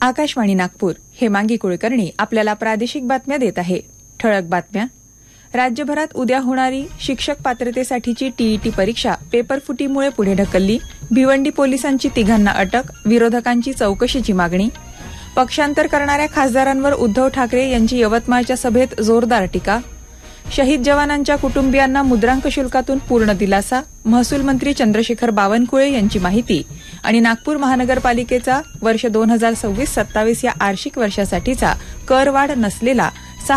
आकाशवाणी नागपूर. हेमांगी कुलकर्णी आपल्याला प्रादेशिक बातम्या देत आहे. ठळक बातम्या. राज्यभरात उद्या होणारी शिक्षक पात्रतेसाठीची टीईटी परीक्षा पेपरफुटीमुळे पुढे ढकलली. भिवंडी पोलिसांची तिघांना अटक. विरोधकांची चौकशीची मागणी. पक्षांतर करणाऱ्या खासदारांवर उद्धव ठाकरे यांची यवतमाळच्या सभेत जोरदार टीका. शहीद जवानांच्या कुटुंबियांना मुद्रांक शुल्कातून पूर्ण दिलासा. महसूल मंत्री चंद्रशेखर बावनकुळे यांची माहिती. आणि नागपूर महानगरपालिकेचा वर्ष 2026-27 या आर्थिक वर्षासाठीचा करवाढ नसलेला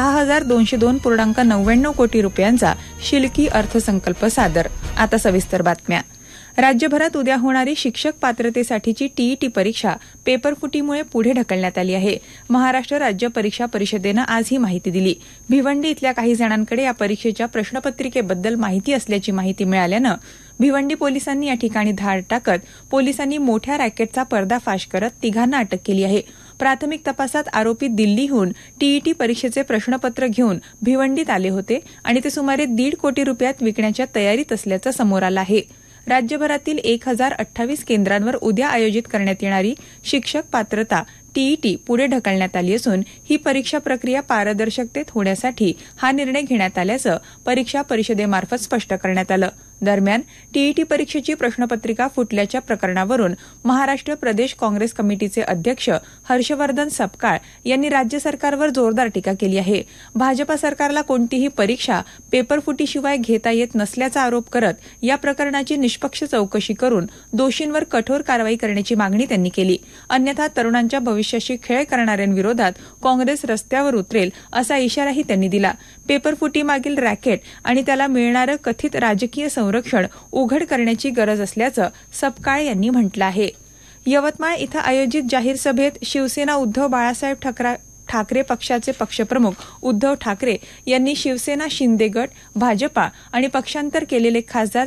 6,202.99 कोटी रुपयांचा शिल्की अर्थसंकल्प सादर. आता सविस्तर बातम्या. राज्यभरात उद्या होणारी शिक्षक पात्रतेसाठीची टीईटी परीक्षा पेपरफुटीमुळे पुढे ढकलण्यात आली आहे. महाराष्ट्र राज्य परीक्षा परिषदेनं आज ही माहिती दिली. भिवंडी इथल्या काही जणांकडे या परीक्षेच्या प्रश्नपत्रिकेबद्दल माहिती असल्याची माहिती मिळाल्यानं भिवंडी पोलिसांनी या ठिकाणी धाड टाकत पोलिसांनी मोठ्या रॅकेटचा पर्दाफाश करत तिघांना अटक केली आहे. प्राथमिक तपासात आरोपी दिल्लीहून टीईटी परीक्षेचे प्रश्नपत्र घेऊन भिवंडीत आले होते आणि ते सुमारे 1.5 कोटी रुपयात विकण्याच्या तयारीत असल्याचं समोर आलं आहे. राज्यभरातील 1028 केंद्रांवर उद्या आयोजित करण्यात येणारी शिक्षक पात्रता टीईटी पुढे ढकलण्यात आली असून ही परीक्षा प्रक्रिया पारदर्शकतेत होण्यासाठी हा निर्णय घेण्यात आल्याचं परीक्षा परिषदेमार्फत स्पष्ट करण्यात आलं. दरम्यान टीईटी परीक्षेची प्रश्नपत्रिका फुटल्याच्या प्रकरणावरून महाराष्ट्र प्रदेश काँग्रेस कमिटीचे अध्यक्ष हर्षवर्धन सपकाळ यांनी राज्य सरकारवर जोरदार टीका केली आहे. भाजपा सरकारला कोणतीही परीक्षा पेपरफुटीशिवाय घेता येत नसल्याचा आरोप करत या प्रकरणाची निष्पक्ष चौकशी करून दोषींवर कठोर कारवाई करण्याची मागणी त्यांनी केली. अन्यथा तरुणांच्या भविष्याशी खेळ करणाऱ्यांविरोधात काँग्रेस रस्त्यावर उतरेल असा इशाराही त्यांनी दिला. पेपरफुटीमागील रॅकेट आणि त्याला मिळणारं कथित राजकीय संरक्षण उघड करण्याची गरज असल्याचं सपकाळ यांनी म्हटलं आहे. यवतमाळ इथं आयोजित जाहीर सभेत शिवसेना उद्धव बाळासाहेब ठाकरे पक्षाचे पक्षप्रमुख उद्धव ठाकरे यांनी शिवसेना शिंदे गट, भाजपा आणि पक्षांतर केलेले खासदार